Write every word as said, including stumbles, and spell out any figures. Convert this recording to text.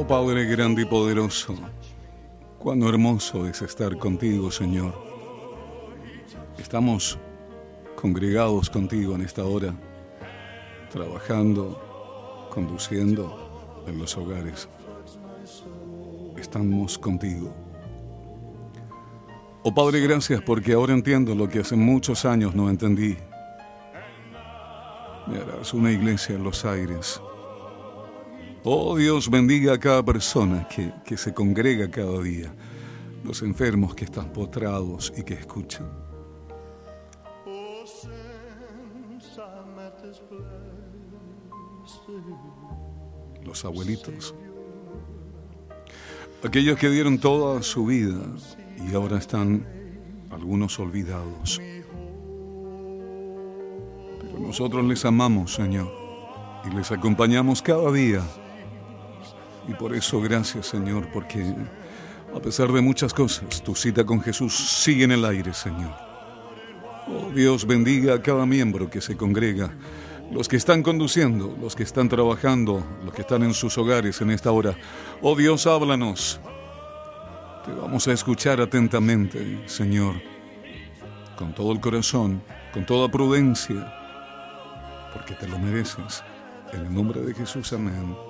Padre grande y poderoso, cuán hermoso es estar contigo, Señor. Estamos congregados contigo en esta hora, trabajando, conduciendo en los hogares. Estamos contigo. Oh Padre, gracias porque ahora entiendo lo que hace muchos años no entendí. Me harás una iglesia en los aires. Oh Dios, bendiga a cada persona que, que se congrega cada día, los enfermos que están postrados y que escuchan, los abuelitos, aquellos que dieron toda su vida y ahora están algunos olvidados. Pero nosotros les amamos, Señor, y les acompañamos cada día. Y por eso gracias, Señor, porque a pesar de muchas cosas, tu cita con Jesús sigue en el aire, Señor. Oh Dios, bendiga a cada miembro que se congrega, los que están conduciendo, los que están trabajando, los que están en sus hogares en esta hora. Oh Dios, háblanos. Te vamos a escuchar atentamente, Señor, con todo el corazón, con toda prudencia, porque te lo mereces. En el nombre de Jesús, amén.